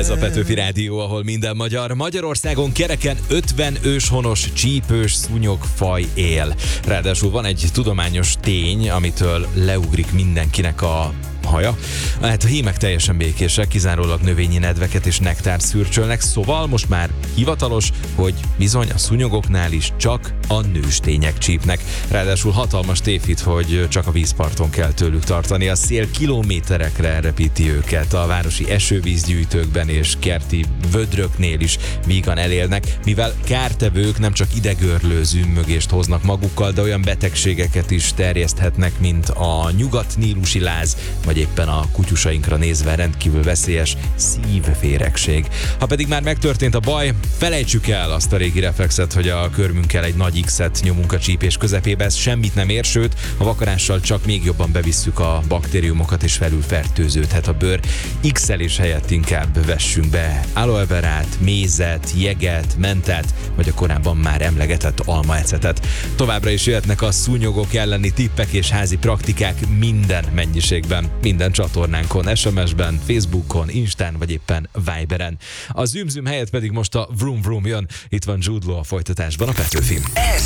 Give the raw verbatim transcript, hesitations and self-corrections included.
Ez a Petőfi Rádió, ahol minden magyar. Magyarországon kereken ötven őshonos csípős szúnyogfaj él. Ráadásul van egy tudományos tény, amitől leugrik mindenkinek a haja. Hát a hímek teljesen békések, kizárólag növényi nedveket és nektárt szürcsölnek, szóval most már hivatalos, hogy bizony a szúnyogoknál is csak a nőstények csípnek. Ráadásul hatalmas tévhit, hogy csak a vízparton kell tőlük tartani. A szél kilométerekre repíti őket, a városi esővízgyűjtőkben és kerti vödröknél is vígan elélnek, mivel kártevők nem csak idegörlő zümmögést hoznak magukkal, de olyan betegségeket is terjeszthetnek, mint a nyugat-nílusi láz, vagy éppen a kutyusainkra nézve rendkívül veszélyes szívvéregség. Ha pedig már megtörtént a baj, felejtsük el azt a régi reflexet, hogy a körmünkkel egy nagy X-et nyomunk a csípés közepébe, ez semmit nem ér, sőt, a vakarással csak még jobban bevisszük a baktériumokat, és felül fertőződhet a bőr. X-elés helyett inkább vessünk be aloe verát, mézet, jeget, mentet, vagy a korábban már emlegetett almaecetet. Továbbra is jöhetnek a szúnyogok elleni tippek és házi praktikák minden mennyiségben, minden csatornánkon, es em es-ben, Facebookon, Instán, vagy éppen Viberen. A züm-züm helyett pedig most a Vroom Vroom jön. Itt van Jude Law a folytatásban a Petőfin. Ez